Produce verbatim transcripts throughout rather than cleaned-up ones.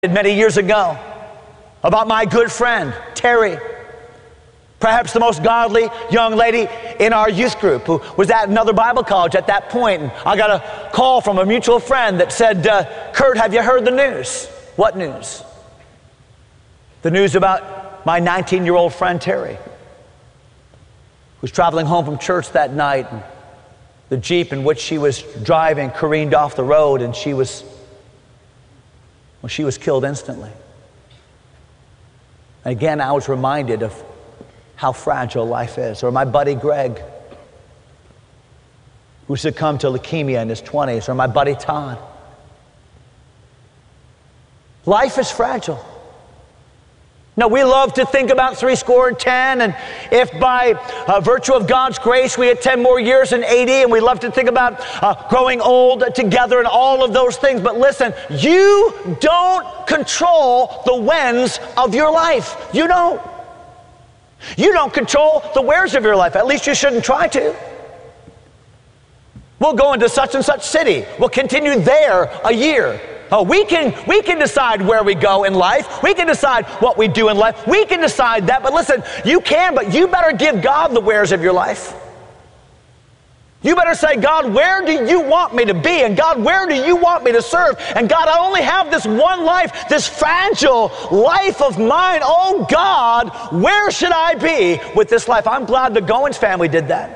many years ago about my good friend, Terry, perhaps the most godly young lady in our youth group, who was at another Bible college at that point. And I got a call from a mutual friend that said, uh, Kurt, have you heard the news? What news? The news about my nineteen-year-old friend, Terry, who was traveling home from church that night. And the Jeep in which she was driving careened off the road, and she was, well, she was killed instantly. And again, I was reminded of how fragile life is. Or my buddy Greg, who succumbed to leukemia in his twenties. Or my buddy Todd. Life is fragile. Now, we love to think about three score and ten, and if by uh, virtue of God's grace we had ten more years than eighty, and we love to think about uh, growing old together and all of those things. But listen, you don't control the whens of your life. You don't. You don't control the wheres of your life. At least you shouldn't try to. We'll go into such and such city. We'll continue there a year. Oh, we can, we can decide where we go in life. We can decide what we do in life. We can decide that. But listen, you can, but you better give God the wheres of your life. You better say, God, where do you want me to be? And God, where do you want me to serve? And God, I only have this one life, this fragile life of mine. Oh God, where should I be with this life? I'm glad the Goins family did that.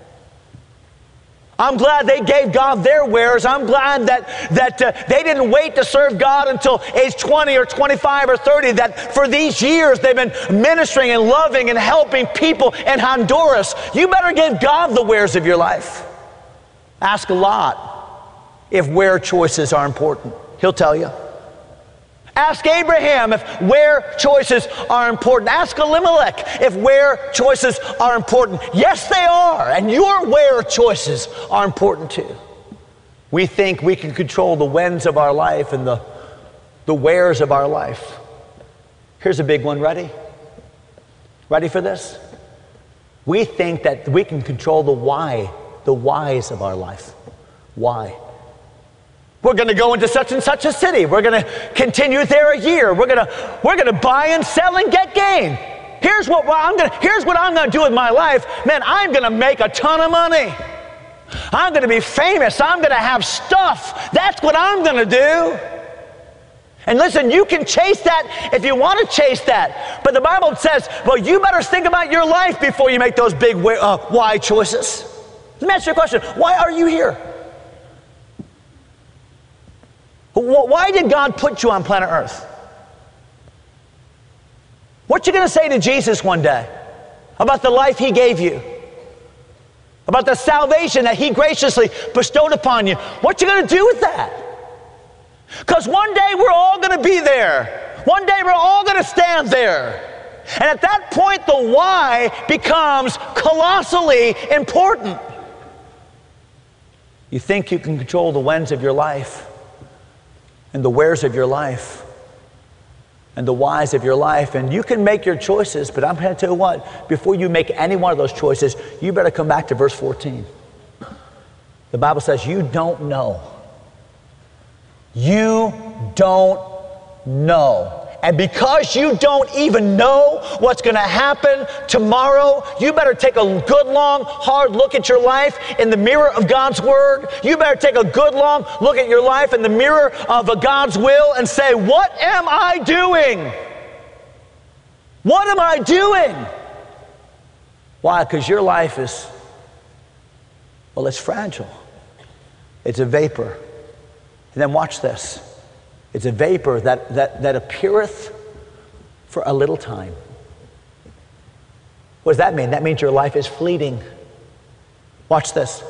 I'm glad they gave God their wares. I'm glad that, that uh, they didn't wait to serve God until age twenty or twenty-five or thirty, that for these years they've been ministering and loving and helping people in Honduras. You better give God the wares of your life. Ask Lot if where choices are important. He'll tell you. Ask Abraham if where choices are important. Ask Elimelech if where choices are important. Yes, they are. And your where choices are important too. We think we can control the whens of our life and the, the wheres of our life. Here's a big one. Ready? Ready for this? We think that we can control the why, the whys of our life. Why? We're going to go into such and such a city. We're going to continue there a year. We're going to we're going to buy and sell and get gain. Here's what I'm going to here's what I'm going to do with my life. Man, I'm going to make a ton of money. I'm going to be famous. I'm going to have stuff. That's what I'm going to do. And listen, you can chase that if you want to chase that. But the Bible says, well, you better think about your life before you make those big uh, why choices. Let me ask you a question. Why are you here? Why did God put you on planet Earth? What you going to say to Jesus one day about the life he gave you? About the salvation that he graciously bestowed upon you? What you going to do with that? Because one day we're all going to be there. One day we're all going to stand there. And at that point, the why becomes colossally important. You think you can control the whens of your life, and the wheres of your life, and the whys of your life, and you can make your choices, but I'm going to tell you what, before you make any one of those choices, you better come back to verse fourteen. The Bible says, you don't know. You don't know. And because you don't even know what's going to happen tomorrow, you better take a good, long, hard look at your life in the mirror of God's Word. You better take a good, long look at your life in the mirror of a God's will and say, what am I doing? What am I doing? Why? Because your life is, well, it's fragile. It's a vapor. And then watch this. It's a vapor that, that, that appeareth for a little time. What does that mean? That means your life is fleeting. Watch this.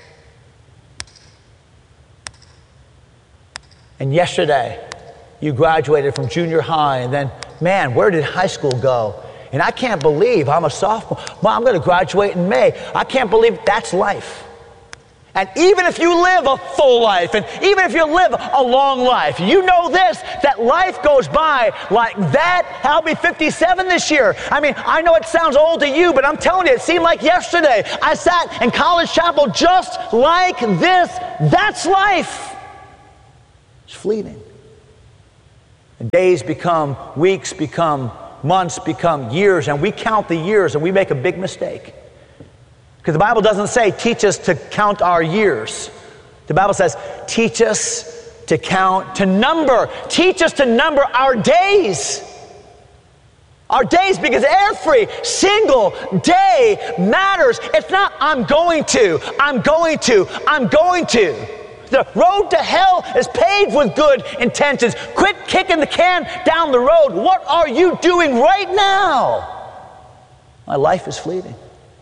And yesterday, you graduated from junior high, and then, man, where did high school go? And I can't believe I'm a sophomore. Well, I'm going to graduate in May. I can't believe that's life. And even if you live a full life, and even if you live a long life, you know this, that life goes by like that. I'll be fifty-seven this year. I mean, I know it sounds old to you, but I'm telling you, it seemed like yesterday. I sat in College Chapel just like this. That's life. It's fleeting. Days become weeks, become months, become years, and we count the years and we make a big mistake. Because the Bible doesn't say, teach us to count our years. The Bible says, teach us to count, to number. Teach us to number our days. Our days, because every single day matters. It's not, I'm going to, I'm going to, I'm going to. The road to hell is paved with good intentions. Quit kicking the can down the road. What are you doing right now? My life is fleeting.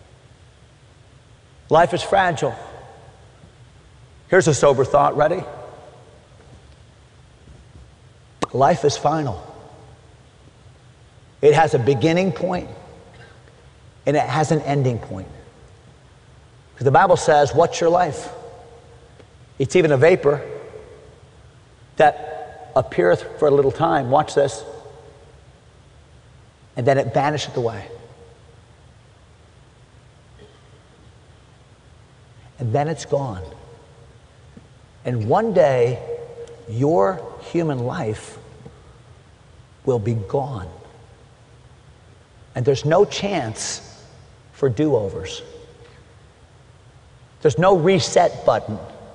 Life is fragile. Here's a sober thought. Ready? Life is final. It has a beginning point and it has an ending point. Because the Bible says, what's your life? It's even a vapor that appeareth for a little time. Watch this. And then it vanisheth away. And then it's gone. And one day, your human life will be gone. And there's no chance for do-overs. There's no reset button.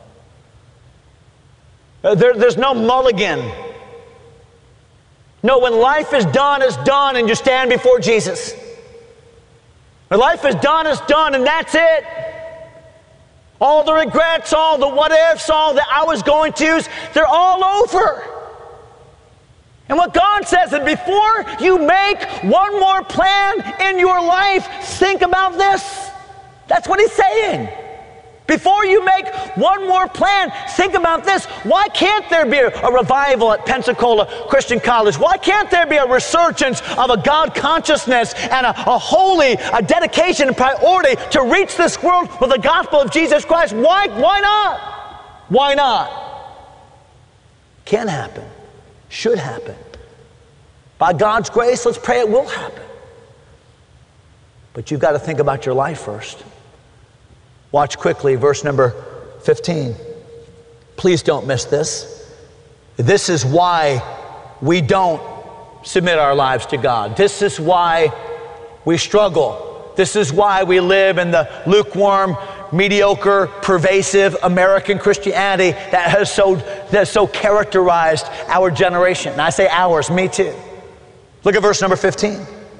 There, there's no mulligan. No, when life is done, it's done, and you stand before Jesus. When life is done, it's done, and that's it. All the regrets, all the what ifs, all the I was going to's, they're all over. And what God says is before you make one more plan in your life, think about this. That's what he's saying. Before you make one more plan, think about this. Why can't there be a revival at Pensacola Christian College? Why can't there be a resurgence of a God consciousness and a, a holy a dedication and priority to reach this world with the gospel of Jesus Christ? Why, why not? Why not? Can happen. Should happen. By God's grace, let's pray it will happen. But you've got to think about your life first. Watch quickly, verse number fifteen. Please don't miss this. This is why we don't submit our lives to God. This is why we struggle. This is why we live in the lukewarm, mediocre, pervasive American Christianity that has so, that has so characterized our generation. And I say ours, me too. Look at verse number fifteen.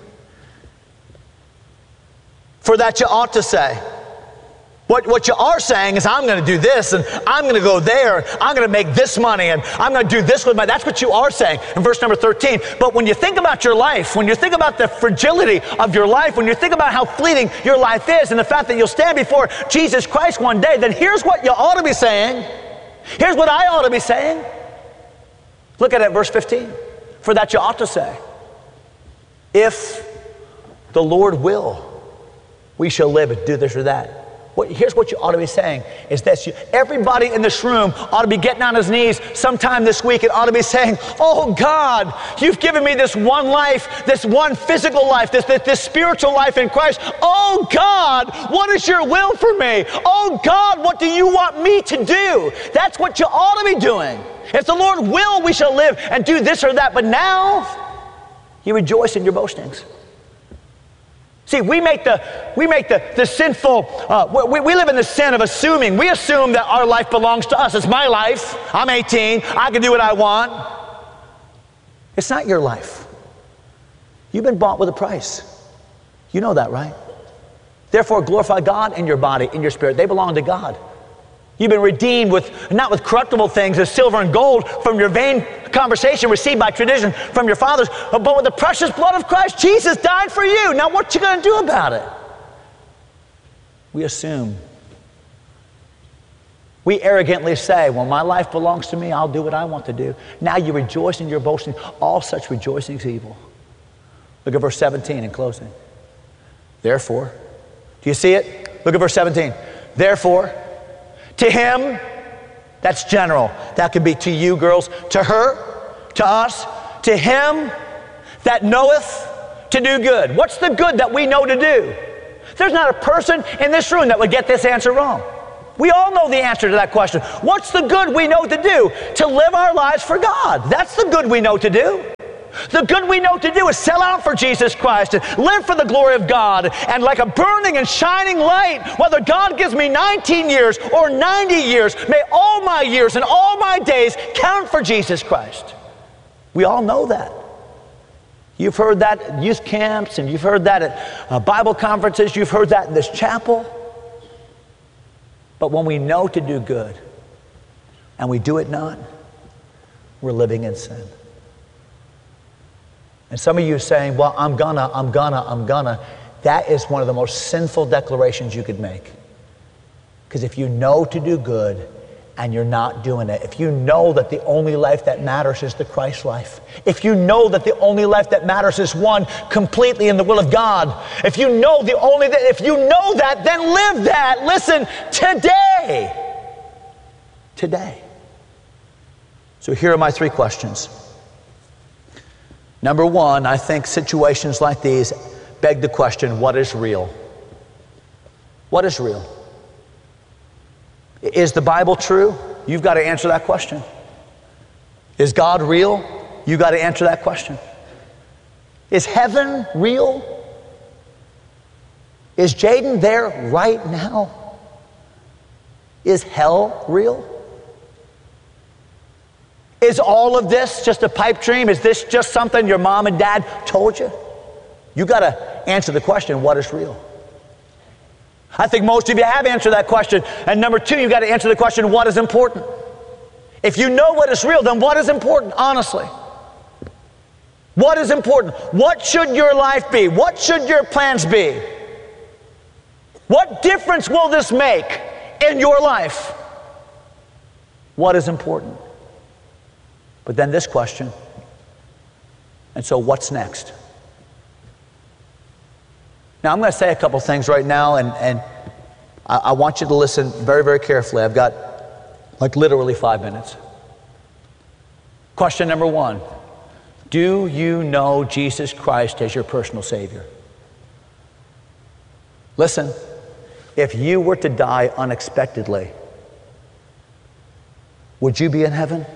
For that you ought to say. What, what you are saying is, I'm going to do this, and I'm going to go there, and I'm going to make this money, and I'm going to do this with my... That's what you are saying in verse number thirteen. But when you think about your life, when you think about the fragility of your life, when you think about how fleeting your life is, and the fact that you'll stand before Jesus Christ one day, then here's what you ought to be saying. Here's what I ought to be saying. Look at it, verse fifteen. For that you ought to say, if the Lord will, we shall live and do this or that. What, here's what you ought to be saying is this. You, everybody in this room ought to be getting on his knees sometime this week and ought to be saying, oh God, you've given me this one life, this one physical life, this, this, this spiritual life in Christ. Oh God, what is your will for me? Oh God, what do you want me to do? That's what you ought to be doing. If the Lord will, we shall live and do this or that. But now, you rejoice in your boastings. See, we make the we make the, the sinful, uh, we, we live in the sin of assuming. We assume that our life belongs to us. It's my life. I'm eighteen. I can do what I want. It's not your life. You've been bought with a price. You know that, right? Therefore, glorify God in your body, in your spirit. They belong to God. You've been redeemed with, not with corruptible things as silver and gold from your vain conversation received by tradition from your fathers, but with the precious blood of Christ. Jesus died for you. Now what you going to do about it? We assume. We arrogantly say, well, my life belongs to me. I'll do what I want to do. Now you rejoice in your boasting. All such rejoicing is evil. Look at verse seventeen in closing. Therefore, do you see it? Look at verse seventeen. Therefore, to him, that's general. That could be to you, girls. To her, to us, to him that knoweth to do good. What's the good that we know to do? There's not a person in this room that would get this answer wrong. We all know the answer to that question. What's the good we know to do? To live our lives for God. That's the good we know to do. The good we know to do is sell out for Jesus Christ and live for the glory of God. And like a burning and shining light, whether God gives me nineteen years or ninety years, may all my years and all my days count for Jesus Christ. We all know that. You've heard that at youth camps, and you've heard that at uh, Bible conferences. You've heard that in this chapel. But when we know to do good and we do it not, we're living in sin. And some of you are saying, well, I'm gonna, I'm gonna, I'm gonna. That is one of the most sinful declarations you could make. Because if you know to do good and you're not doing it, if you know that the only life that matters is the Christ life, if you know that the only life that matters is one completely in the will of God, if you know the only, that, if you know that, then live that. Listen, today. Today. So here are my three questions. Number one, I think situations like these beg the question, what is real? What is real? Is the Bible true? You've got to answer that question. Is God real? You've got to answer that question. Is heaven real? Is Jaden there right now? Is hell real? Is all of this just a pipe dream? Is this just something your mom and dad told you? You got to answer the question, what is real? I think most of you have answered that question. And number two, you got to answer the question, what is important? If you know what is real, then what is important, honestly? What is important? What should your life be? What should your plans be? What difference will this make in your life? What is important? But then this question, and so what's next? Now I'm going to say a couple things right now, and, and I, I want you to listen very, very carefully. I've got like literally five minutes. Question number one, do you know Jesus Christ as your personal Savior? Listen, if you were to die unexpectedly, would you be in heaven?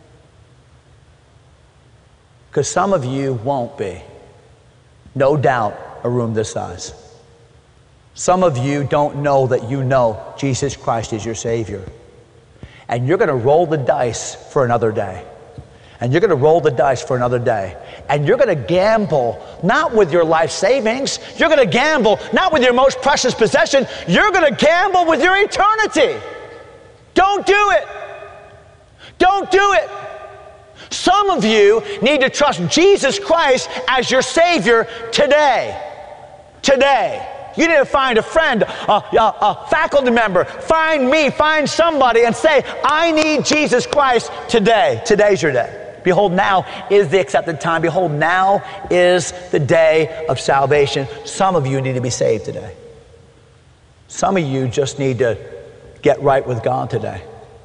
Because some of you won't be. No doubt, a room this size. Some of you don't know that you know Jesus Christ is your Savior. And you're going to roll the dice for another day. And you're going to roll the dice for another day. And you're going to gamble, not with your life savings. You're going to gamble, not with your most precious possession. You're going to gamble with your eternity. Don't do it. Don't do it. Some of you need to trust Jesus Christ as your Savior today. Today. You need to find a friend, a, a, a faculty member, find me, find somebody and say, I need Jesus Christ today. Today's your day. Behold, now is the accepted time. Behold, now is the day of salvation. Some of you need to be saved today. Some of you just need to get right with God today.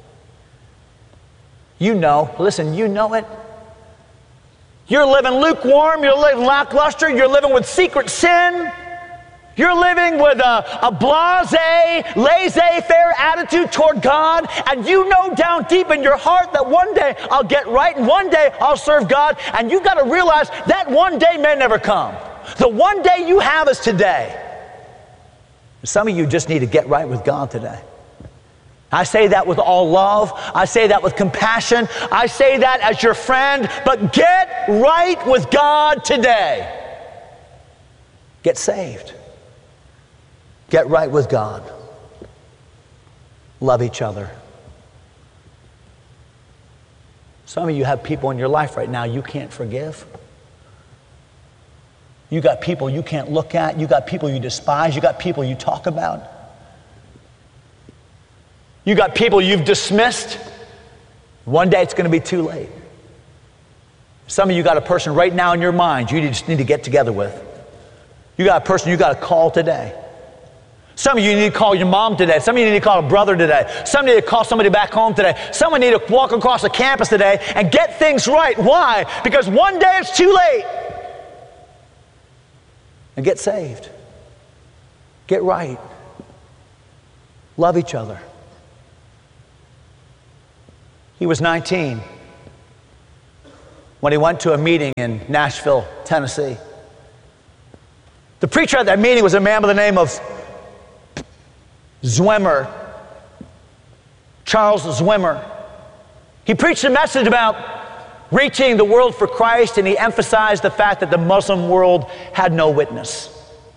You know, listen, you know it. You're living lukewarm, you're living lackluster, you're living with secret sin. You're living with a, a blasé, laissez-faire attitude toward God, and you know down deep in your heart that one day I'll get right and one day I'll serve God, and you've got to realize that one day may never come. The one day you have is today. Some of you just need to get right with God today. I say that with all love. I say that with compassion. I say that as your friend, but get right with God today. Get saved. Get right with God. Love each other. Some of you have people in your life right now you can't forgive. You got people you can't look at. You got people you despise. You got people you talk about. You got people you've dismissed. One day it's going to be too late. Some of you got a person right now in your mind you just need to get together with. You got a person you got to call today. Some of you need to call your mom today. Some of you need to call a brother today. Some need to call somebody back home today. Someone need to walk across the campus today and get things right. Why? Because one day it's too late. And get saved. Get right. Love each other. He was nineteen when he went to a meeting in Nashville, Tennessee. The preacher at that meeting was a man by the name of Zwimmer, Charles Zwimmer. He preached a message about reaching the world for Christ, and he emphasized the fact that the Muslim world had no witness.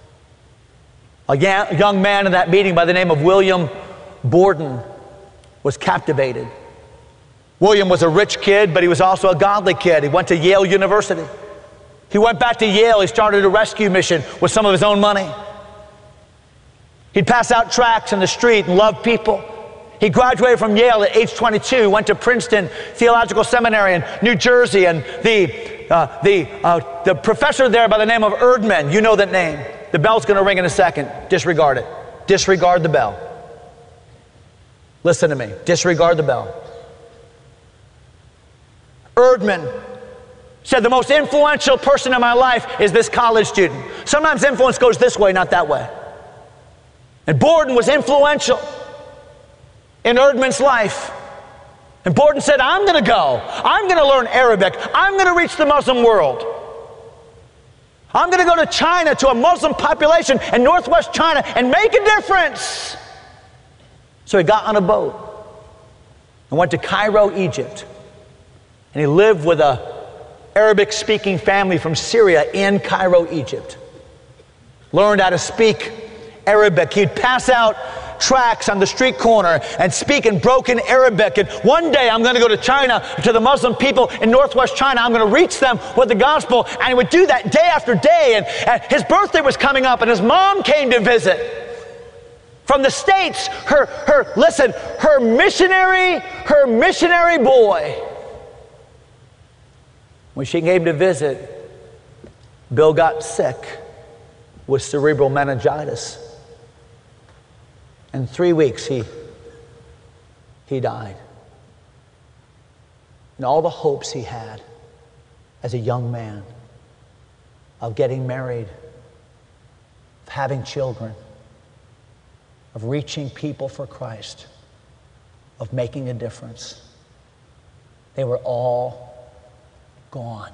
A young man in that meeting by the name of William Borden was captivated. William was a rich kid, but he was also a godly kid. He went to Yale University. He went back to Yale. He started a rescue mission with some of his own money. He'd pass out tracts in the street and love people. He graduated from Yale at age twenty-two, went to Princeton Theological Seminary in New Jersey, and the, uh, the, uh, the professor there by the name of Erdman, you know that name. The bell's going to ring in a second. Disregard it. Disregard the bell. Listen to me. Disregard the bell. Erdman said the most influential person in my life is this college student. Sometimes influence goes this way, not that way. And Borden was influential in Erdman's life. And Borden said, I'm going to go. I'm going to learn Arabic. I'm going to reach the Muslim world. I'm going to go to China, to a Muslim population in northwest China, and make a difference. So he got on a boat and went to Cairo, Egypt. And he lived with an Arabic-speaking family from Syria in Cairo, Egypt. Learned how to speak Arabic. He'd pass out tracts on the street corner and speak in broken Arabic. And one day I'm going to go to China, to the Muslim people in northwest China. I'm going to reach them with the gospel. And he would do that day after day. And, and his birthday was coming up, and his mom came to visit from the States. Her, her, listen, her missionary, her missionary boy. When she came to visit, Bill got sick with cerebral meningitis. In three weeks, he, he died. And all the hopes he had as a young man of getting married, of having children, of reaching people for Christ, of making a difference, they were all gone.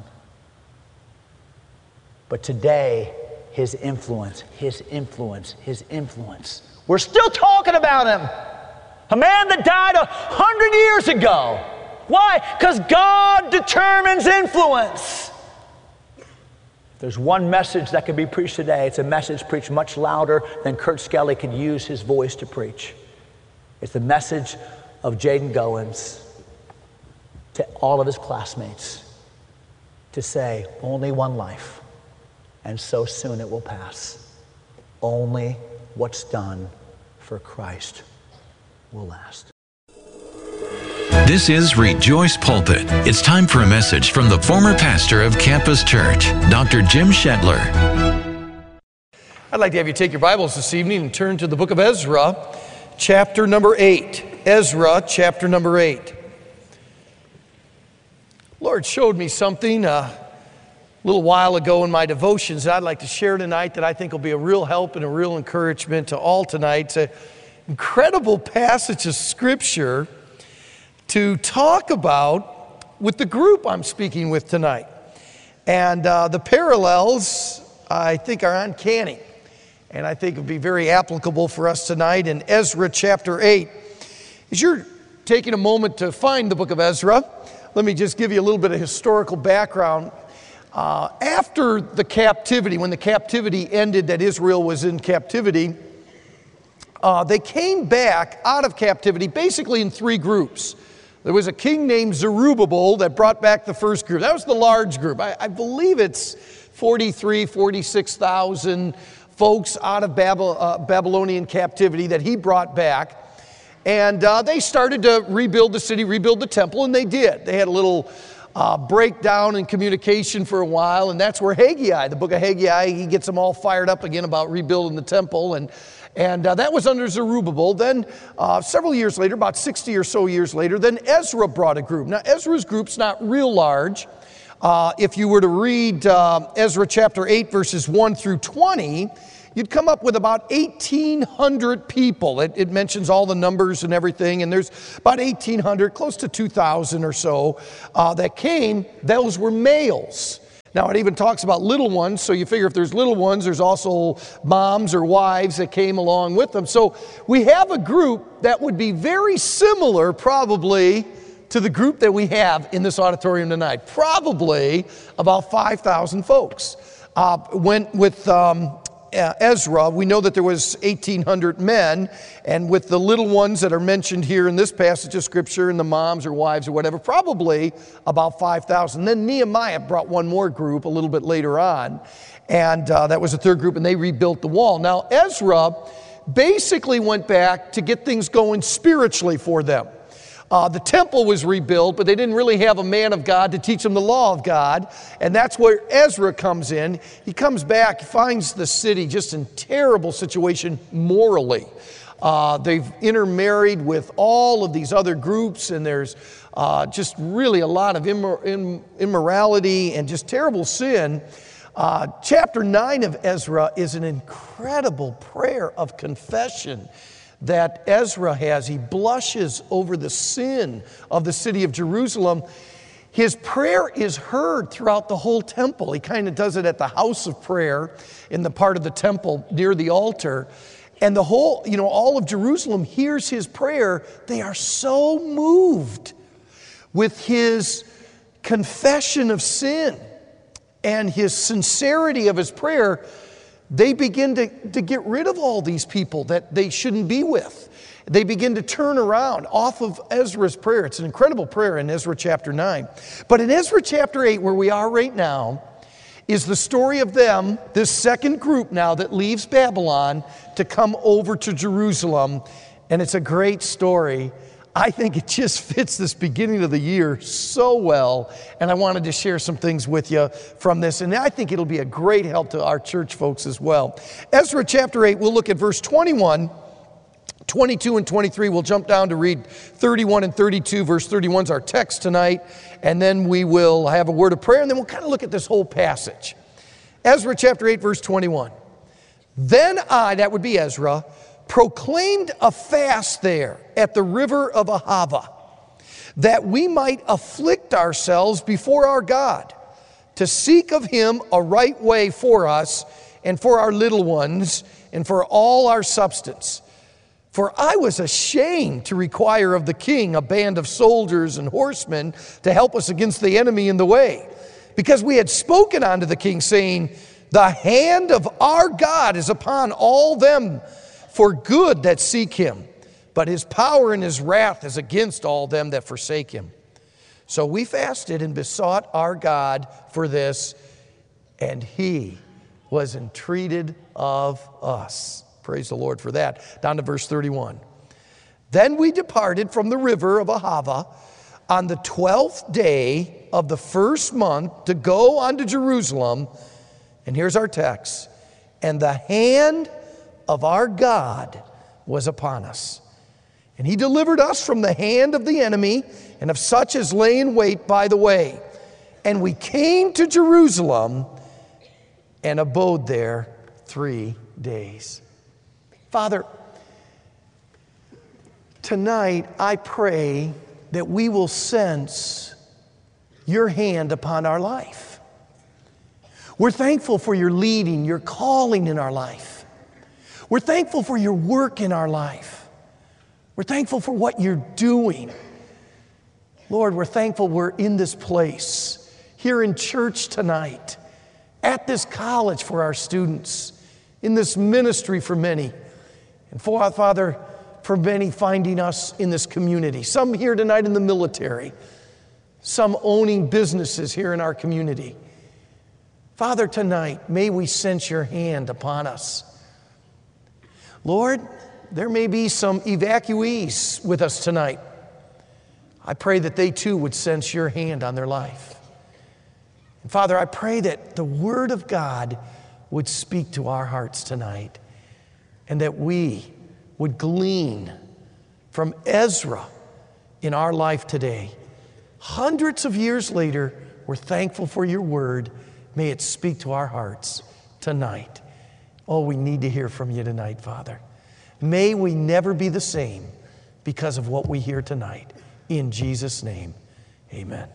But today, his influence, his influence, his influence, we're still talking about him. A man that died a hundred years ago. Why? Because God determines influence. If there's one message that can be preached today, it's a message preached much louder than Kurt Skelly could use his voice to preach. It's the message of Jaden Goins to all of his classmates to say, only one life, and so soon it will pass. Only what's done for Christ will last. This is Rejoice Pulpit. It's time for a message from the former pastor of Campus Church, Doctor Jim Shetler. I'd like to have you take your Bibles this evening and turn to the book of Ezra, chapter number eight. Ezra, chapter number eight. Lord showed me something uh, a little while ago in my devotions that I'd like to share tonight that I think will be a real help and a real encouragement to all tonight. It's an incredible passage of Scripture to talk about with the group I'm speaking with tonight. And uh, the parallels, I think, are uncanny. And I think it would be very applicable for us tonight in Ezra chapter eight. As you're taking a moment to find the book of Ezra, let me just give you a little bit of historical background. Uh, after the captivity, when the captivity ended, that Israel was in captivity, uh, they came back out of captivity basically in three groups. There was a king named Zerubbabel that brought back the first group. That was the large group. I, I believe it's forty-three, forty-six thousand folks out of Babel, uh, Babylonian captivity that he brought back. And uh, they started to rebuild the city, rebuild the temple, and they did. They had a little uh, breakdown in communication for a while, and that's where Haggai, the book of Haggai, he gets them all fired up again about rebuilding the temple, and and uh, that was under Zerubbabel. Then uh, several years later, about sixty or so years later, then Ezra brought a group. Now Ezra's group's not real large. Uh, if you were to read uh, Ezra chapter eight, verses one through twenty, you'd come up with about eighteen hundred people. It, it mentions all the numbers and everything, and there's about eighteen hundred, close to two thousand or so, uh, that came. Those were males. Now, it even talks about little ones, so you figure if there's little ones, there's also moms or wives that came along with them. So we have a group that would be very similar, probably, to the group that we have in this auditorium tonight. Probably about five thousand folks. Uh, went with um, Ezra. We know that there was eighteen hundred men, and with the little ones that are mentioned here in this passage of Scripture, and the moms or wives or whatever, probably about five thousand. Then Nehemiah brought one more group a little bit later on, and uh, that was the third group, and they rebuilt the wall. Now, Ezra basically went back to get things going spiritually for them. Uh, the temple was rebuilt, but they didn't really have a man of God to teach them the law of God. And that's where Ezra comes in. He comes back, finds the city just in terrible situation morally. Uh, they've intermarried with all of these other groups, and there's uh, just really a lot of immor- im- immorality and just terrible sin. Uh, chapter nine of Ezra is an incredible prayer of confession that Ezra has. He blushes over the sin of the city of Jerusalem. His prayer is heard throughout the whole temple. He kind of does it at the house of prayer in the part of the temple near the altar. And the whole, you know, all of Jerusalem hears his prayer. They are so moved with his confession of sin and his sincerity of his prayer. They begin to, to get rid of all these people that they shouldn't be with. They begin to turn around off of Ezra's prayer. It's an incredible prayer in Ezra chapter nine. But in Ezra chapter eight, where we are right now, is the story of them, this second group now that leaves Babylon to come over to Jerusalem. And it's a great story. I think it just fits this beginning of the year so well, and I wanted to share some things with you from this, and I think it'll be a great help to our church folks as well. Ezra chapter eight, we'll look at verse twenty-one, twenty-two, and twenty-three. We'll jump down to read thirty-one and thirty-two. Verse thirty-one is our text tonight, and then we will have a word of prayer, and then we'll kind of look at this whole passage. Ezra chapter eight, verse twenty-one. Then I, that would be Ezra, proclaimed a fast there at the river of Ahava, that we might afflict ourselves before our God, to seek of him a right way for us and for our little ones and for all our substance. For I was ashamed to require of the king a band of soldiers and horsemen to help us against the enemy in the way, because we had spoken unto the king, saying, the hand of our God is upon all them for good that seek him, but his power and his wrath is against all them that forsake him. So we fasted and besought our God for this, and he was entreated of us. Praise the Lord for that. Down to verse thirty-one. Then we departed from the river of Ahava on the twelfth day of the first month to go unto Jerusalem. And here's our text. And the hand of our God was upon us. And he delivered us from the hand of the enemy and of such as lay in wait by the way. And we came to Jerusalem and abode there three days. Father, tonight I pray that we will sense your hand upon our life. We're thankful for your leading, your calling in our life. We're thankful for your work in our life. We're thankful for what you're doing. Lord, we're thankful we're in this place, here in church tonight, at this college for our students, in this ministry for many, and for, Father, for many finding us in this community. Some here tonight in the military, some owning businesses here in our community. Father, tonight, may we sense your hand upon us. Lord, there may be some evacuees with us tonight. I pray that they too would sense your hand on their life. And Father, I pray that the Word of God would speak to our hearts tonight, and that we would glean from Ezra in our life today. Hundreds of years later, we're thankful for your Word. May it speak to our hearts tonight. Oh, we need to hear from you tonight, Father. May we never be the same because of what we hear tonight. In Jesus' name, amen.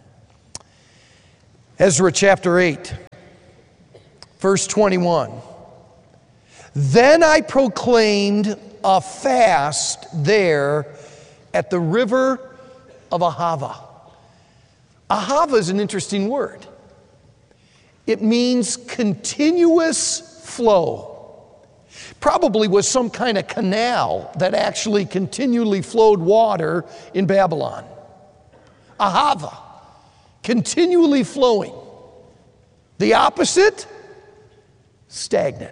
Ezra chapter eight, verse twenty-one. Then I proclaimed a fast there at the river of Ahava. Ahava is an interesting word. It means continuous flow. Probably was some kind of canal that actually continually flowed water in Babylon. Ahava, continually flowing. The opposite, stagnant.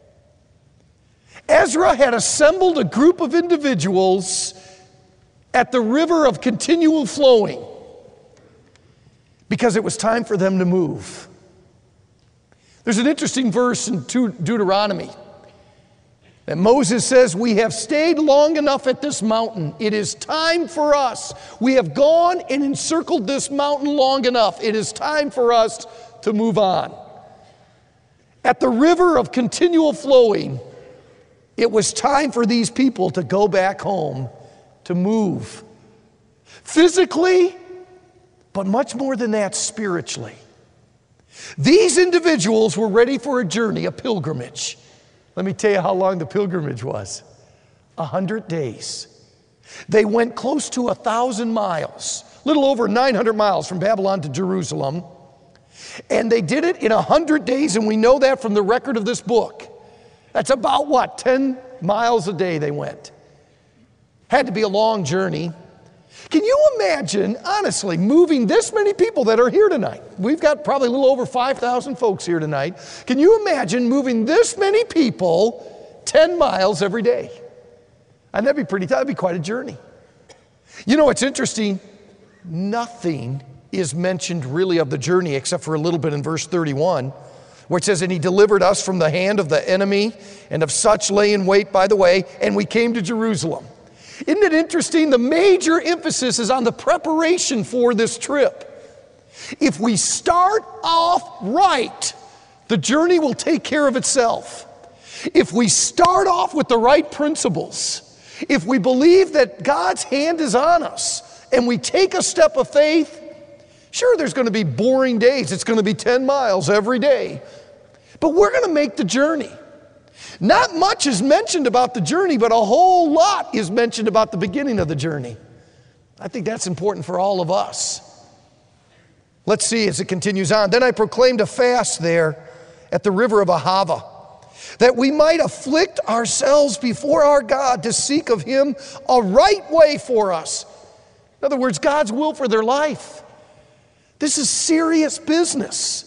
Ezra had assembled a group of individuals at the river of continual flowing because it was time for them to move. There's an interesting verse in Deuteronomy that Moses says, we have stayed long enough at this mountain. It is time for us. We have gone and encircled this mountain long enough. It is time for us to move on. At the river of continual flowing, it was time for these people to go back home, to move. Physically, but much more than that, spiritually. These individuals were ready for a journey, a pilgrimage. Let me tell you how long the pilgrimage was. A hundred days. They went close to a thousand miles, a little over nine hundred miles from Babylon to Jerusalem. And they did it in a hundred days, and we know that from the record of this book. That's about what, ten miles a day they went. Had to be a long journey. Can you imagine, honestly, moving this many people that are here tonight? We've got probably a little over five thousand folks here tonight. Can you imagine moving this many people ten miles every day? And that'd be pretty, that'd be quite a journey. You know what's interesting? Nothing is mentioned really of the journey except for a little bit in verse thirty-one, where it says, and he delivered us from the hand of the enemy and of such lay in wait by the way, and we came to Jerusalem. Isn't it interesting? The major emphasis is on the preparation for this trip. If we start off right, the journey will take care of itself. If we start off with the right principles, if we believe that God's hand is on us and we take a step of faith, sure, there's going to be boring days. It's going to be ten miles every day. But we're going to make the journey. Not much is mentioned about the journey, but a whole lot is mentioned about the beginning of the journey. I think that's important for all of us. Let's see as it continues on. Then I proclaimed a fast there at the river of Ahava, that we might afflict ourselves before our God to seek of him a right way for us. In other words, God's will for their life. This is serious business.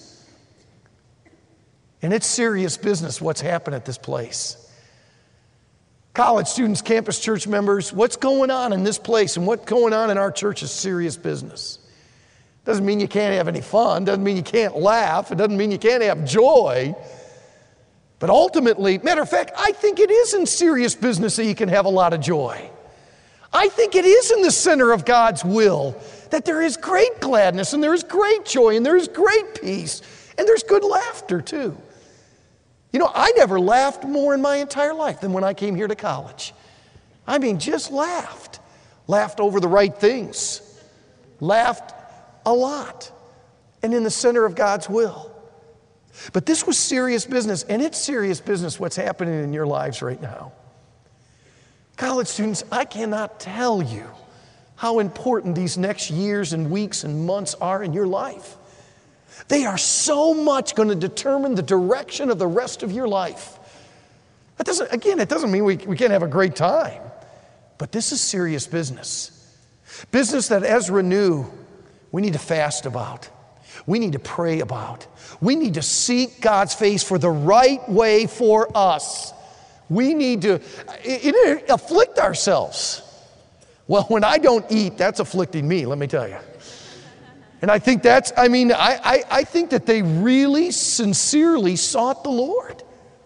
And it's serious business what's happened at this place. College students, campus church members, what's going on in this place and what's going on in our church is serious business. Doesn't mean you can't have any fun. Doesn't mean you can't laugh. It doesn't mean you can't have joy. But ultimately, matter of fact, I think it is in serious business that you can have a lot of joy. I think it is in the center of God's will that there is great gladness and there is great joy and there is great peace and there's good laughter too. You know, I never laughed more in my entire life than when I came here to college. I mean, just laughed. Laughed over the right things. Laughed a lot. And in the center of God's will. But this was serious business, and it's serious business what's happening in your lives right now. College students, I cannot tell you how important these next years and weeks and months are in your life. They are so much going to determine the direction of the rest of your life. That doesn't, again, it doesn't mean we, we can't have a great time. But this is serious business. Business that Ezra knew we need to fast about. We need to pray about. We need to seek God's face for the right way for us. We need to it, it, afflict ourselves. Well, when I don't eat, that's afflicting me, let me tell you. And I think that's, I mean, I, I, I think that they really sincerely sought the Lord.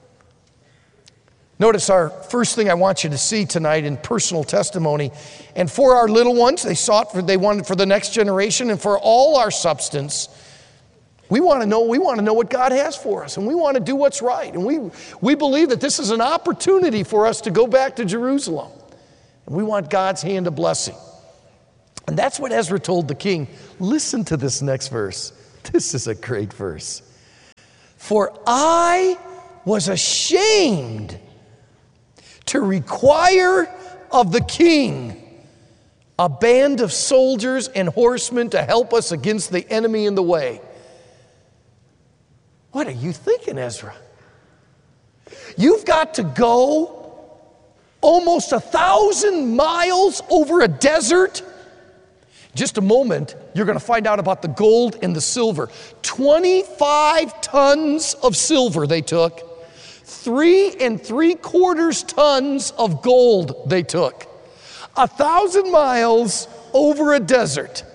Notice our first thing I want you to see tonight in personal testimony. And for our little ones, they sought for, they wanted for the next generation, and for all our substance, We want to know, we want to know what God has for us, and we want to do what's right. And we, we believe that this is an opportunity for us to go back to Jerusalem. And we want God's hand of blessing. And that's what Ezra told the king. Listen to this next verse. This is a great verse. For I was ashamed to require of the king a band of soldiers and horsemen to help us against the enemy in the way. What are you thinking, Ezra? You've got to go almost a thousand miles over a desert. Just a moment, you're going to find out about the gold and the silver. twenty-five tons of silver they took. Three and three quarters tons of gold they took. A thousand miles over a desert.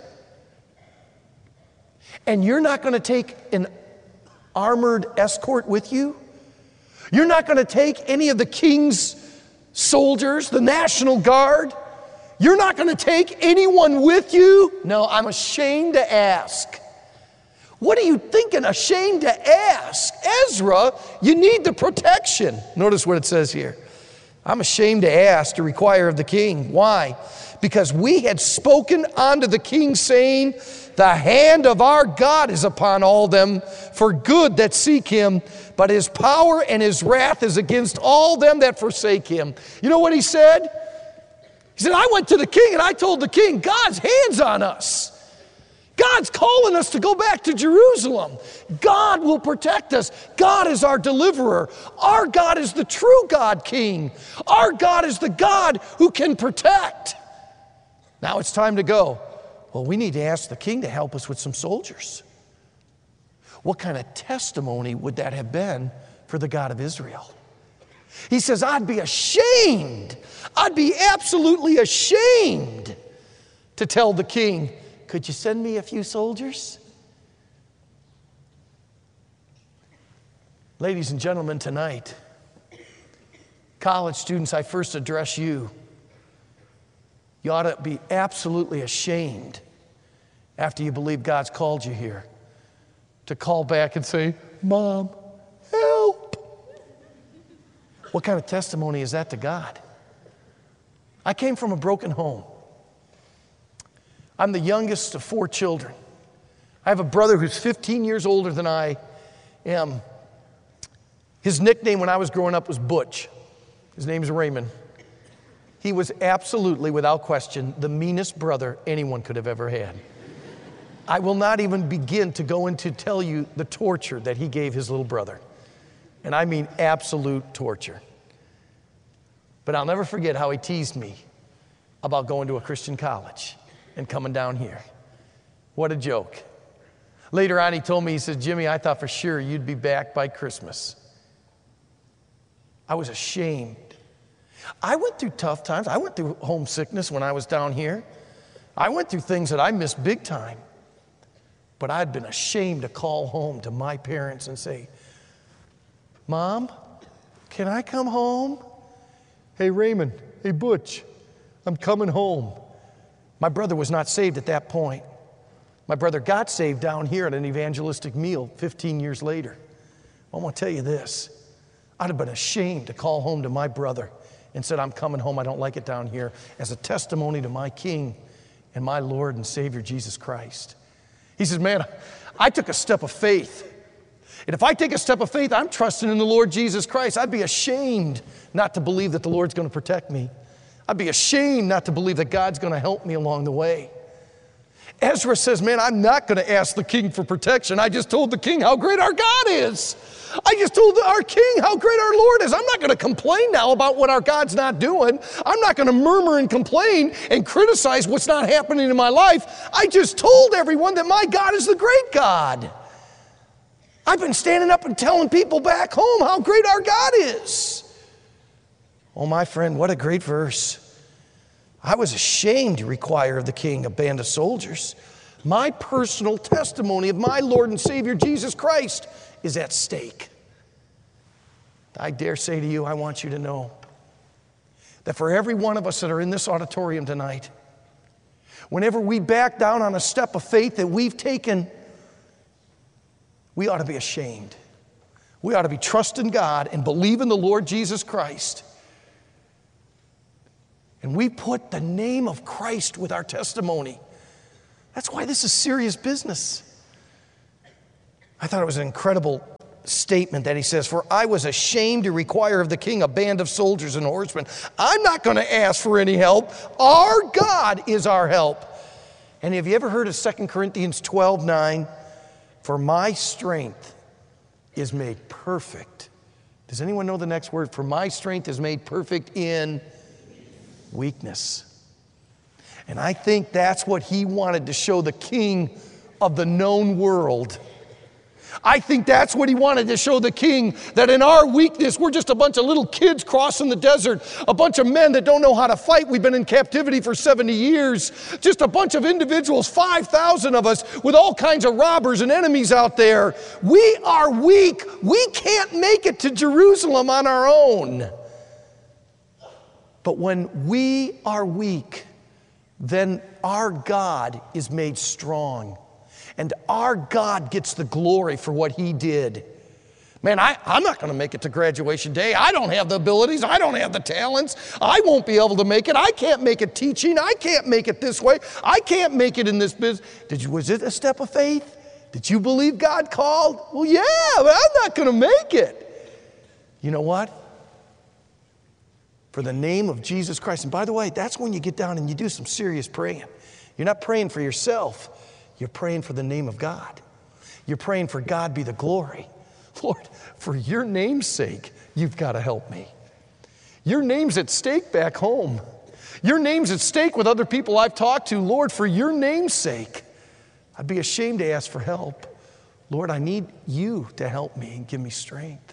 And you're not going to take an armored escort with you? You're not going to take any of the king's soldiers, the National Guard? You're not going to take anyone with you? No, I'm ashamed to ask. What are you thinking, ashamed to ask? Ezra, you need the protection. Notice what it says here. I'm ashamed to ask, to require of the king. Why? Because we had spoken unto the king, saying, the hand of our God is upon all them for good that seek him, but his power and his wrath is against all them that forsake him. You know what he said? He said, I went to the king and I told the king, God's hand's on us. God's calling us to go back to Jerusalem. God will protect us. God is our deliverer. Our God is the true God King. Our God is the God who can protect. Now it's time to go. Well, we need to ask the king to help us with some soldiers. What kind of testimony would that have been for the God of Israel? He says, I'd be ashamed. I'd be absolutely ashamed to tell the king, could you send me a few soldiers? Ladies and gentlemen, tonight, college students, I first address you. You ought to be absolutely ashamed after you believe God's called you here to call back and say, Mom, help. What kind of testimony is that to God? I came from a broken home. I'm the youngest of four children. I have a brother who's fifteen years older than I am. His nickname when I was growing up was Butch. His name's Raymond. He was absolutely, without question, the meanest brother anyone could have ever had. I will not even begin to go into tell you the torture that he gave his little brother. And I mean absolute torture. But I'll never forget how he teased me about going to a Christian college and coming down here. What a joke. Later on, he told me, he said, Jimmy, I thought for sure you'd be back by Christmas. I was ashamed. I went through tough times. I went through homesickness when I was down here. I went through things that I missed big time. But I'd been ashamed to call home to my parents and say, Mom, can I come home? Hey, Raymond, hey, Butch, I'm coming home. My brother was not saved at that point. My brother got saved down here at an evangelistic meal fifteen years later. I want to tell you this. I'd have been ashamed to call home to my brother and said, I'm coming home, I don't like it down here, as a testimony to my King and my Lord and Savior, Jesus Christ. He says, man, I took a step of faith. And if I take a step of faith, I'm trusting in the Lord Jesus Christ. I'd be ashamed not to believe that the Lord's going to protect me. I'd be ashamed not to believe that God's going to help me along the way. Ezra says, man, I'm not going to ask the king for protection. I just told the king how great our God is. I just told our king how great our Lord is. I'm not going to complain now about what our God's not doing. I'm not going to murmur and complain and criticize what's not happening in my life. I just told everyone that my God is the great God. I've been standing up and telling people back home how great our God is. Oh, my friend, what a great verse. I was ashamed to require of the king a band of soldiers. My personal testimony of my Lord and Savior Jesus Christ is at stake. I dare say to you, I want you to know that for every one of us that are in this auditorium tonight, whenever we back down on a step of faith that we've taken we ought to be ashamed. We ought to be trusting God and believe in the Lord Jesus Christ. And we put the name of Christ with our testimony. That's why this is serious business. I thought it was an incredible statement that he says, for I was ashamed to require of the king a band of soldiers and horsemen. I'm not going to ask for any help. Our God is our help. And have you ever heard of Second Corinthians twelve nine? For my strength is made perfect. Does anyone know the next word? For my strength is made perfect in weakness. And I think that's what he wanted to show the king of the known world. I think that's what he wanted to show the king, that in our weakness, we're just a bunch of little kids crossing the desert, a bunch of men that don't know how to fight. We've been in captivity for seventy years. Just a bunch of individuals, five thousand of us, with all kinds of robbers and enemies out there. We are weak. We can't make it to Jerusalem on our own. But when we are weak, then our God is made strong. And our God gets the glory for what he did. Man, I, I'm not going to make it to graduation day. I don't have the abilities. I don't have the talents. I won't be able to make it. I can't make it teaching. I can't make it this way. I can't make it in this business. Did you, was it a step of faith? Did you believe God called? Well, yeah, but I'm not going to make it. You know what? For the name of Jesus Christ. And by the way, that's when you get down and you do some serious praying. You're not praying for yourself. You're praying for the name of God. You're praying for God be the glory. Lord, for your name's sake, you've got to help me. Your name's at stake back home. Your name's at stake with other people I've talked to. Lord, for your name's sake, I'd be ashamed to ask for help. Lord, I need you to help me and give me strength.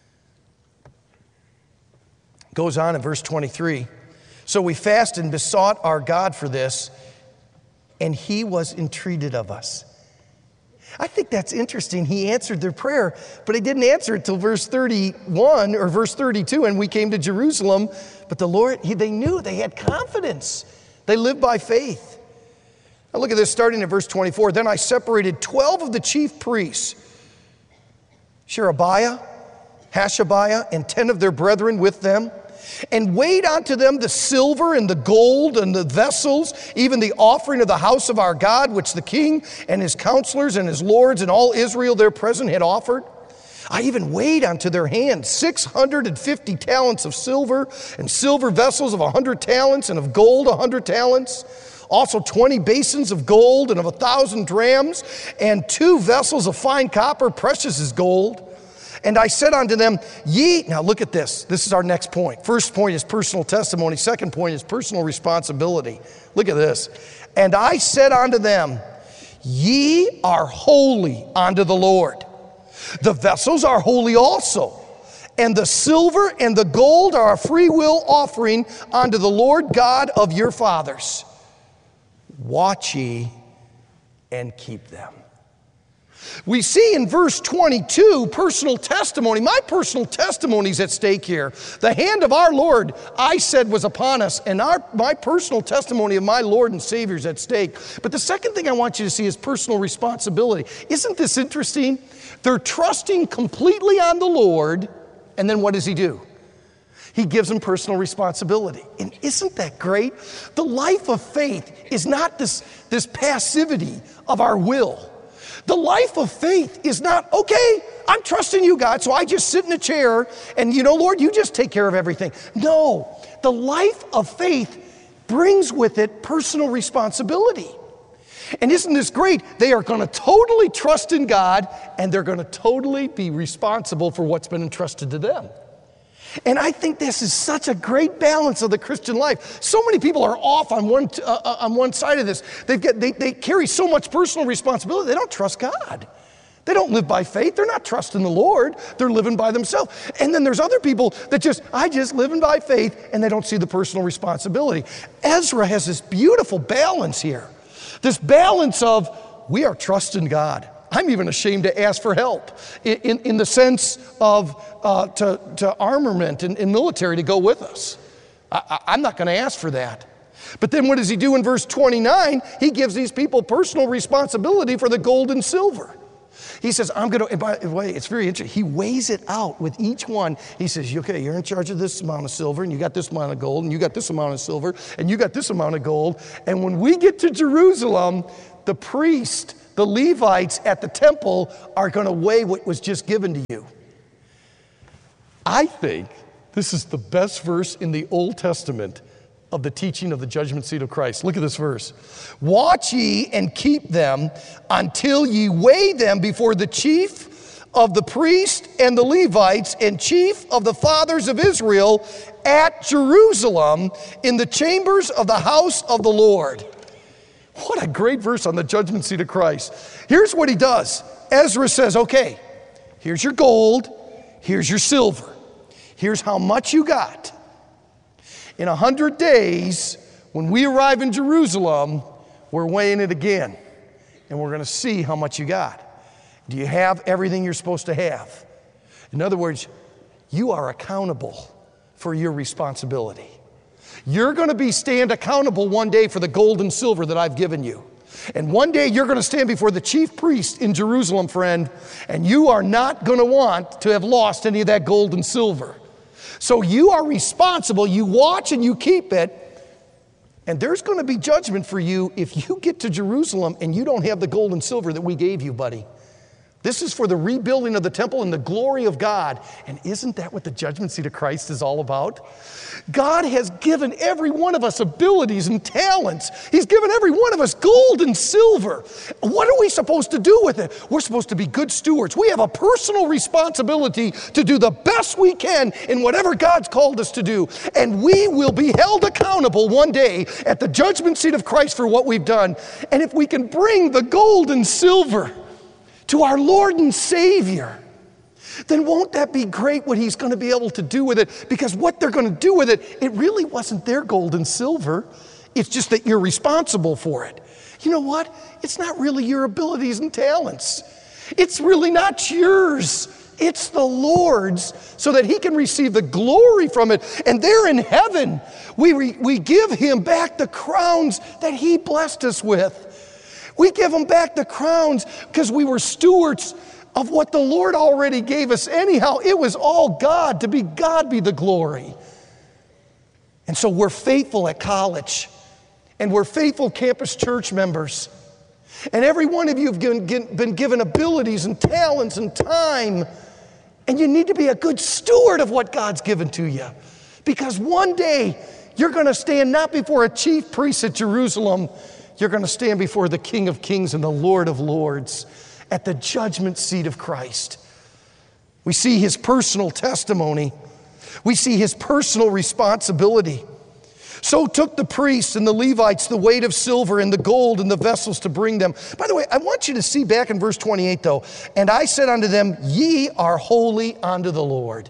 Goes on in verse twenty-three. So we fasted and besought our God for this, and he was entreated of us. I think that's interesting. He answered their prayer, but he didn't answer it till verse thirty-one or verse thirty-two, and we came to Jerusalem. But the Lord, he, they knew, they had confidence. They lived by faith. Now look at this, starting at verse twenty-four. Then I separated twelve of the chief priests, Sherebiah, Hashabiah, and ten of their brethren with them, and weighed unto them the silver and the gold and the vessels, even the offering of the house of our God, which the king and his counselors and his lords and all Israel there present had offered. I even weighed unto their hand six hundred fifty talents of silver, and silver vessels of a hundred talents, and of gold a hundred talents. Also twenty basins of gold, and of a thousand drams, and two vessels of fine copper, precious as gold. And I said unto them, ye, now look at this. This is our next point. First point is personal testimony. Second point is personal responsibility. Look at this. And I said unto them, ye are holy unto the Lord. The vessels are holy also. And the silver and the gold are a free will offering unto the Lord God of your fathers. Watch ye and keep them. We see in verse twenty-two, personal testimony. My personal testimony is at stake here. The hand of our Lord, I said, was upon us, and our, my personal testimony of my Lord and Savior is at stake. But the second thing I want you to see is personal responsibility. Isn't this interesting? They're trusting completely on the Lord, and then what does he do? He gives them personal responsibility. And isn't that great? The life of faith is not this, this passivity of our will. The life of faith is not, okay, I'm trusting you, God, so I just sit in a chair and, you know, Lord, you just take care of everything. No, the life of faith brings with it personal responsibility. And isn't this great? They are going to totally trust in God, and they're going to totally be responsible for what's been entrusted to them. And I think this is such a great balance of the Christian life. So many people are off on one, uh, on one side of this. They, get, they, they carry so much personal responsibility, they don't trust God. They don't live by faith. They're not trusting the Lord. They're living by themselves. And then there's other people that just, I just living by faith, and they don't see the personal responsibility. Ezra has this beautiful balance here. This balance of, we are trusting God. I'm even ashamed to ask for help in, in, in the sense of uh, to, to armament and, and military to go with us. I, I'm not going to ask for that. But then what does he do in verse twenty-nine? He gives these people personal responsibility for the gold and silver. He says, I'm going to, and by the way, it's very interesting. He weighs it out with each one. He says, okay, you're in charge of this amount of silver, and you got this amount of gold, and you got this amount of silver, and you got this amount of gold. And when we get to Jerusalem, the priest, the Levites at the temple are going to weigh what was just given to you. I think this is the best verse in the Old Testament of the teaching of the judgment seat of Christ. Look at this verse. Watch ye and keep them until ye weigh them before the chief of the priest and the Levites and chief of the fathers of Israel at Jerusalem in the chambers of the house of the Lord. What a great verse on the judgment seat of Christ. Here's what he does. Ezra says, okay, here's your gold, here's your silver. Here's how much you got. In a hundred days, when we arrive in Jerusalem, we're weighing it again. And we're going to see how much you got. Do you have everything you're supposed to have? In other words, you are accountable for your responsibility. You're going to be stand accountable one day for the gold and silver that I've given you. And one day you're going to stand before the chief priest in Jerusalem, friend, and you are not going to want to have lost any of that gold and silver. So you are responsible. You watch and you keep it. And there's going to be judgment for you if you get to Jerusalem and you don't have the gold and silver that we gave you, buddy. This is for the rebuilding of the temple and the glory of God. And isn't that what the judgment seat of Christ is all about? God has given every one of us abilities and talents. He's given every one of us gold and silver. What are we supposed to do with it? We're supposed to be good stewards. We have a personal responsibility to do the best we can in whatever God's called us to do. And we will be held accountable one day at the judgment seat of Christ for what we've done. And if we can bring the gold and silver to our Lord and Savior, then won't that be great what He's going to be able to do with it? Because what they're going to do with it, it really wasn't their gold and silver. It's just that you're responsible for it. You know what? It's not really your abilities and talents. It's really not yours. It's the Lord's, so that He can receive the glory from it. And there in heaven, we, re, we give Him back the crowns that He blessed us with. We give Him back the crowns because we were stewards of what the Lord already gave us anyhow. It was all God. To be God be the glory. And so we're faithful at college. And we're faithful campus church members. And every one of you have given, been given abilities and talents and time. And you need to be a good steward of what God's given to you. Because one day you're going to stand not before a chief priest at Jerusalem. You're going to stand before the King of Kings and the Lord of Lords at the judgment seat of Christ. We see His personal testimony. We see His personal responsibility. So took the priests and the Levites the weight of silver and the gold and the vessels to bring them. By the way, I want you to see back in verse twenty-eight though. And I said unto them, ye are holy unto the Lord.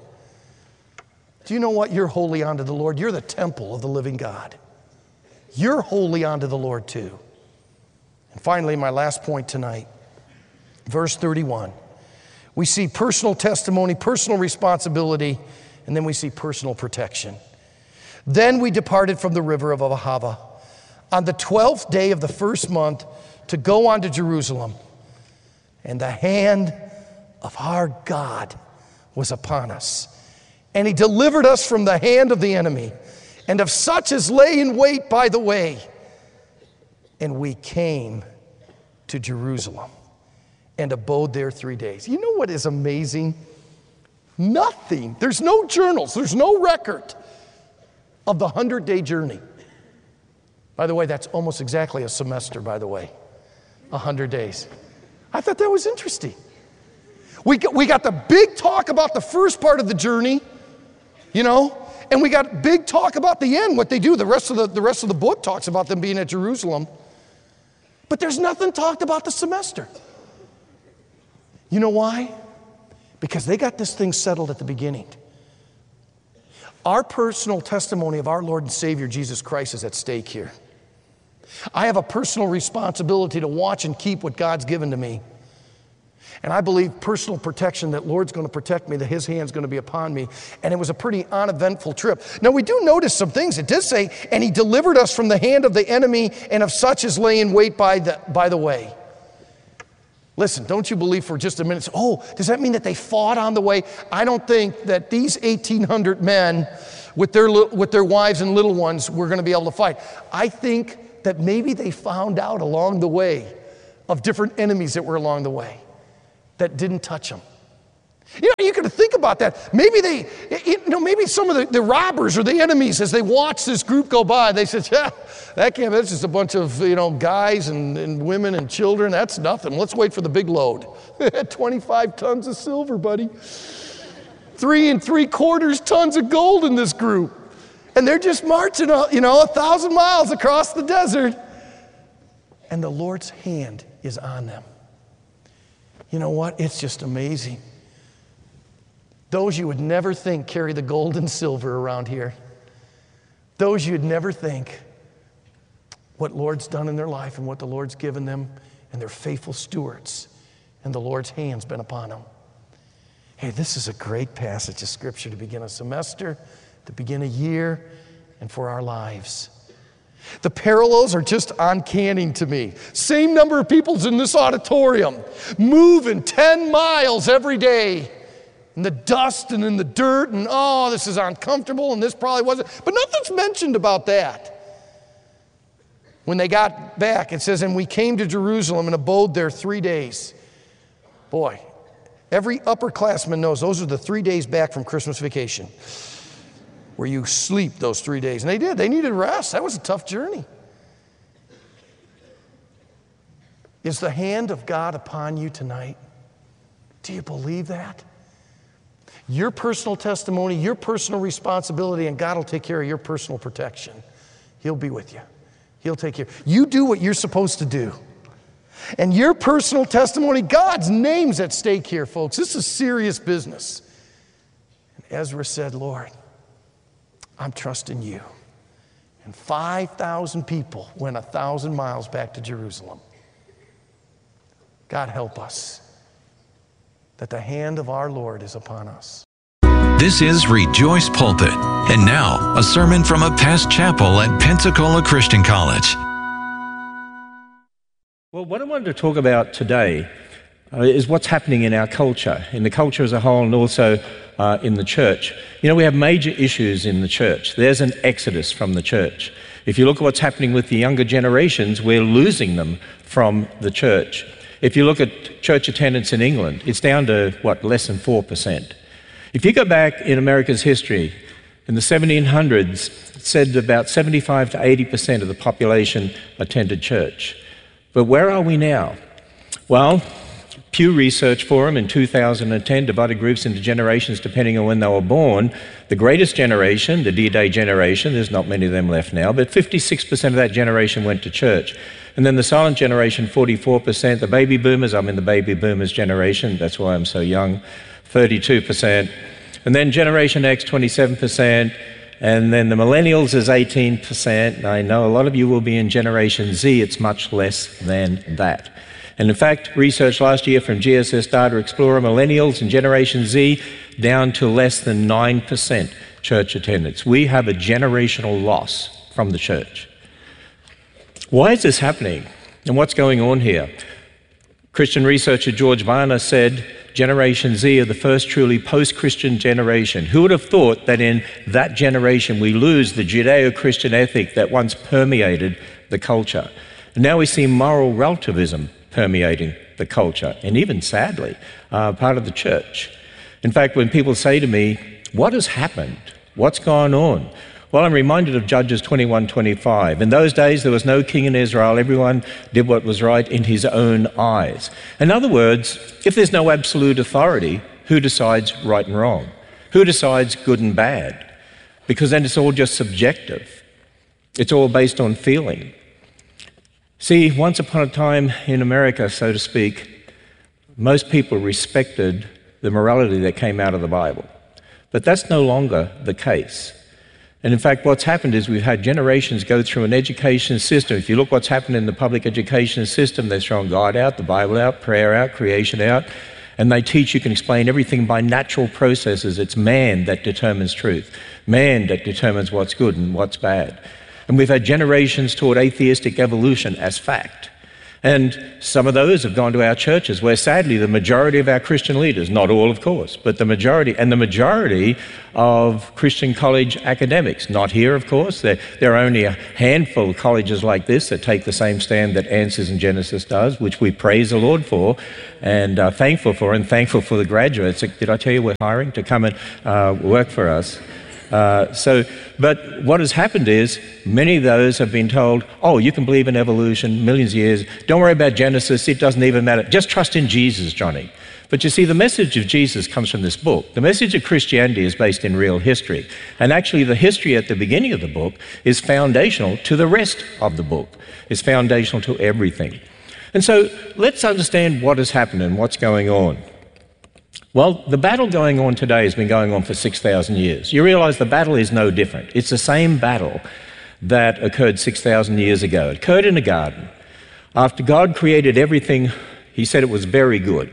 Do you know what? You're holy unto the Lord. You're the temple of the living God. You're holy unto the Lord too. And finally, my last point tonight, verse thirty-one. We see personal testimony, personal responsibility, and then we see personal protection. Then we departed from the river of Ahava on the twelfth day of the first month to go on to Jerusalem. And the hand of our God was upon us. And He delivered us from the hand of the enemy, and of such as lay in wait by the way. And we came to Jerusalem and abode there three days. You know what is amazing? Nothing. There's no journals. There's no record of the hundred-day journey. By the way, that's almost exactly a semester, by the way. A hundred days. I thought that was interesting. We got, we got the big talk about the first part of the journey, you know, and we got big talk about the end, what they do. The rest of the, the rest of the book talks about them being at Jerusalem. But there's nothing talked about the semester. You know why? Because they got this thing settled at the beginning. Our personal testimony of our Lord and Savior, Jesus Christ, is at stake here. I have a personal responsibility to watch and keep what God's given to me. And I believe personal protection, that Lord's going to protect me, that His hand's going to be upon me. And it was a pretty uneventful trip. Now, we do notice some things. It does say, and He delivered us from the hand of the enemy and of such as lay in wait by the, by the way. Listen, don't you believe for just a minute, oh, does that mean that they fought on the way? I don't think that these eighteen hundred men with their, with their wives and little ones were going to be able to fight. I think that maybe they found out along the way of different enemies that were along the way that didn't touch them. You know, you can think about that. Maybe they, you know, maybe some of the, the robbers or the enemies, as they watched this group go by, they said, yeah, that can't, that's just a bunch of, you know, guys and, and women and children. That's nothing. Let's wait for the big load. twenty-five tons of silver, buddy. Three and three quarters tons of gold in this group. And they're just marching, you know, a thousand miles across the desert. And the Lord's hand is on them. You know what? It's just amazing. Those you would never think carry the gold and silver around here. Those you'd never think what Lord's done in their life and what the Lord's given them, and they're faithful stewards, and the Lord's hand's been upon them. Hey, this is a great passage of Scripture to begin a semester, to begin a year, and for our lives. The parallels are just uncanny to me. Same number of people's in this auditorium, moving ten miles every day. In the dust and in the dirt, and oh, this is uncomfortable, and this probably wasn't. But nothing's mentioned about that. When they got back, it says, and we came to Jerusalem and abode there three days. Boy, every upperclassman knows those are the three days back from Christmas vacation, where you sleep those three days. And they did. They needed rest. That was a tough journey. Is the hand of God upon you tonight? Do you believe that? Your personal testimony, your personal responsibility, and God will take care of your personal protection. He'll be with you. He'll take care. You do what you're supposed to do. And your personal testimony, God's name's at stake here, folks. This is serious business. And Ezra said, Lord, I'm trusting you. And five thousand people went a thousand miles back to Jerusalem. God help us, that the hand of our Lord is upon us. This is Rejoice Pulpit. And now, a sermon from a past chapel at Pensacola Christian College. Well, what I wanted to talk about today uh, is what's happening in our culture, in the culture as a whole, and also uh, in the church. You know, we have major issues in the church. There's an exodus from the church. If you look at what's happening with the younger generations, we're losing them from the church. If you look at church attendance in England, it's down to, what, less than four percent. If you go back in America's history, in the seventeen hundreds, it said about seventy-five to eighty percent of the population attended church. But where are we now? Well, Pew Research Forum in two thousand ten divided groups into generations depending on when they were born. The greatest generation, the D-Day generation, there's not many of them left now, but fifty-six percent of that generation went to church. And then the silent generation, forty-four percent. The baby boomers, I'm in the baby boomers generation, that's why I'm so young, thirty-two percent. And then Generation X, twenty-seven percent. And then the millennials is eighteen percent. I know a lot of you will be in Generation Z, it's much less than that. And in fact, research last year from G S S Data Explorer, millennials and Generation Z down to less than nine percent church attendance. We have a generational loss from the church. Why is this happening? And what's going on here? Christian researcher George Barna said, Generation Z are the first truly post-Christian generation. Who would have thought that in that generation we lose the Judeo-Christian ethic that once permeated the culture? And now we see moral relativism permeating the culture, and even sadly, uh, part of the church. In fact, when people say to me, what has happened? What's gone on? Well, I'm reminded of Judges twenty-one twenty-five. In those days, there was no king in Israel. Everyone did what was right in his own eyes. In other words, if there's no absolute authority, who decides right and wrong? Who decides good and bad? Because then it's all just subjective. It's all based on feeling. See, once upon a time in America, so to speak, most people respected the morality that came out of the Bible. But that's no longer the case. And in fact, what's happened is we've had generations go through an education system. If you look what's happened in the public education system, they're throwing God out, the Bible out, prayer out, creation out, and they teach you can explain everything by natural processes. It's man that determines truth, man that determines what's good and what's bad. And we've had generations taught atheistic evolution as fact. And some of those have gone to our churches, where sadly the majority of our Christian leaders, not all of course, but the majority, and the majority of Christian college academics, not here of course, there, there are only a handful of colleges like this that take the same stand that Answers in Genesis does, which we praise the Lord for and are thankful for, and thankful for the graduates. Did I tell you we're hiring to come and uh, work for us? Uh, so, but what has happened is many of those have been told, oh, you can believe in evolution, millions of years, don't worry about Genesis, it doesn't even matter, just trust in Jesus, Johnny. But you see, the message of Jesus comes from this book. The message of Christianity is based in real history. And actually the history at the beginning of the book is foundational to the rest of the book. It's foundational to everything. And so let's understand what has happened and what's going on. Well, the battle going on today has been going on for six thousand years. You realize the battle is no different. It's the same battle that occurred six thousand years ago. It occurred in a garden. After God created everything, he said it was very good.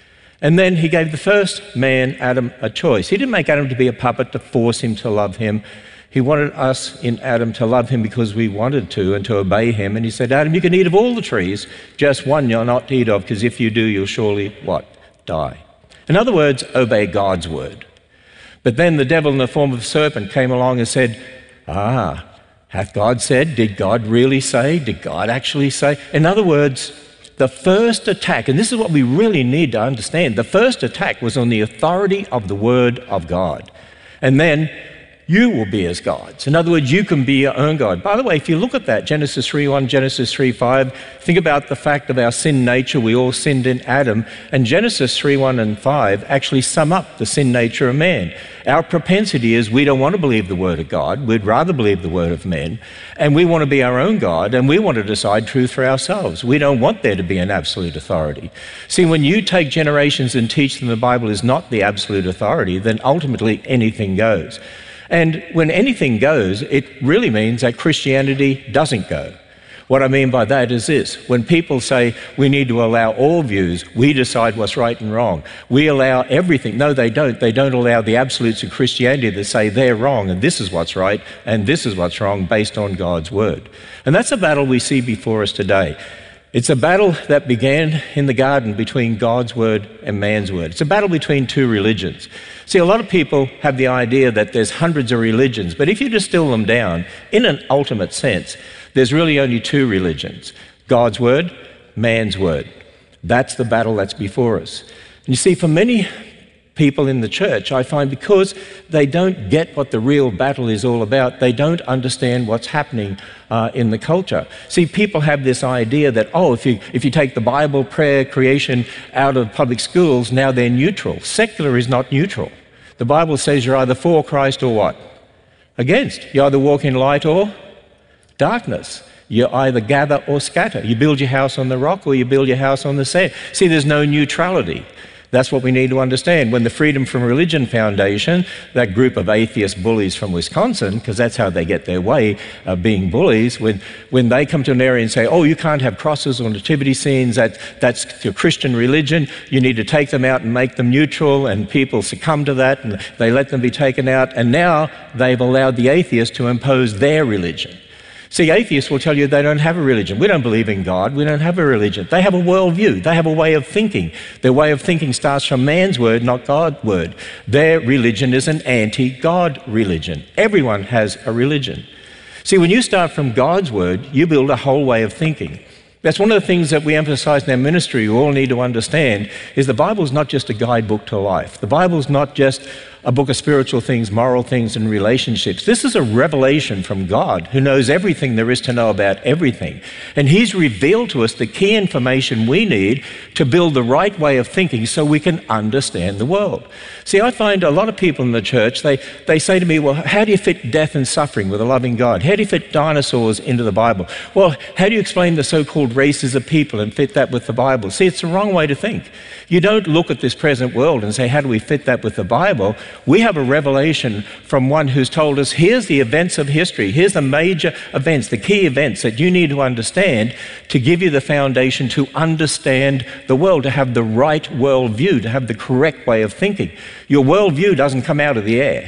And then he gave the first man, Adam, a choice. He didn't make Adam to be a puppet to force him to love him. He wanted us in Adam to love him because we wanted to and to obey him. And he said, Adam, you can eat of all the trees, just one you're not to eat of, because if you do, you'll surely, what? Die. In other words, obey God's word. But then the devil in the form of a serpent came along and said, ah, hath God said? Did God really say? Did God actually say? In other words, the first attack, and this is what we really need to understand, the first attack was on the authority of the word of God. And then you will be as gods. In other words, you can be your own God. By the way, if you look at that, Genesis three one, Genesis three five, think about the fact of our sin nature. We all sinned in Adam. And Genesis three one and five actually sum up the sin nature of man. Our propensity is we don't want to believe the word of God. We'd rather believe the word of men. And we want to be our own God, and we want to decide truth for ourselves. We don't want there to be an absolute authority. See, when you take generations and teach them the Bible is not the absolute authority, then ultimately anything goes. And when anything goes, it really means that Christianity doesn't go. What I mean by that is this: when people say we need to allow all views, we decide what's right and wrong. We allow everything. No, they don't. They don't allow the absolutes of Christianity that say they're wrong and this is what's right and this is what's wrong based on God's word. And that's a battle we see before us today. It's a battle that began in the garden between God's word and man's word. It's a battle between two religions. See, a lot of people have the idea that there's hundreds of religions, but if you distill them down, in an ultimate sense, there's really only two religions: God's word, man's word. That's the battle that's before us. And you see, for many people in the church, I find because they don't get what the real battle is all about, they don't understand what's happening uh, in the culture. See, people have this idea that, oh, if you, if you take the Bible, prayer, creation out of public schools, now they're neutral. Secular is not neutral. The Bible says you're either for Christ or what? Against. You either walk in light or darkness. You either gather or scatter. You build your house on the rock or you build your house on the sand. See, there's no neutrality. That's what we need to understand. When the Freedom from Religion Foundation, that group of atheist bullies from Wisconsin, because that's how they get their way, uh, being bullies, when, when they come to an area and say, oh, you can't have crosses or nativity scenes, that, that's your Christian religion, you need to take them out and make them neutral, and people succumb to that, and they let them be taken out, and now they've allowed the atheists to impose their religion. See, atheists will tell you they don't have a religion. We don't believe in God. We don't have a religion. They have a worldview. They have a way of thinking. Their way of thinking starts from man's word, not God's word. Their religion is an anti-God religion. Everyone has a religion. See, when you start from God's word, you build a whole way of thinking. That's one of the things that we emphasize in our ministry, you all need to understand, is the Bible is not just a guidebook to life. The Bible is not just a book of spiritual things, moral things, and relationships. This is a revelation from God, who knows everything there is to know about everything. And He's revealed to us the key information we need to build the right way of thinking so we can understand the world. See, I find a lot of people in the church, they, they say to me, well, how do you fit death and suffering with a loving God? How do you fit dinosaurs into the Bible? Well, how do you explain the so-called races of people and fit that with the Bible? See, it's the wrong way to think. You don't look at this present world and say, how do we fit that with the Bible? We have a revelation from one who's told us, here's the events of history, here's the major events, the key events that you need to understand to give you the foundation to understand the world, to have the right worldview, to have the correct way of thinking. Your worldview doesn't come out of the air.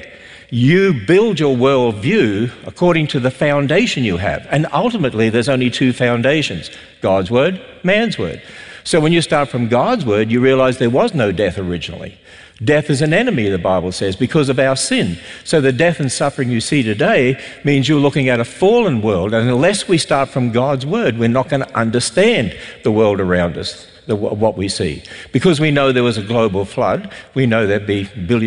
You build your worldview according to the foundation you have. And ultimately, there's only two foundations: God's word, man's word. So when you start from God's word, you realize there was no death originally. Death is an enemy, the Bible says, because of our sin. So the death and suffering you see today means you're looking at a fallen world, and unless we start from God's word, we're not going to understand the world around us, the, what we see. Because we know there was a global flood, we know there'd be billions